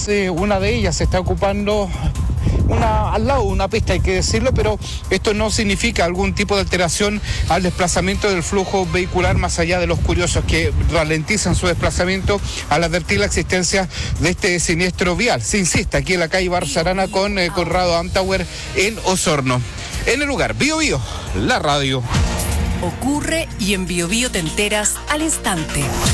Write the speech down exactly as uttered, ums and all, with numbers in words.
vías. Eh, una de ellas se está ocupando una, al lado de una pista, hay que decirlo, pero esto no significa algún tipo de alteración al desplazamiento del flujo vehicular, más allá de los curiosos que ralentizan su desplazamiento al advertir la existencia de este siniestro vial. Se insiste aquí en la calle Barros Arana con eh, Conrado Antauer en Osorno. En el lugar, Bio Bio, la radio. Ocurre y en Bio Bio te enteras al instante.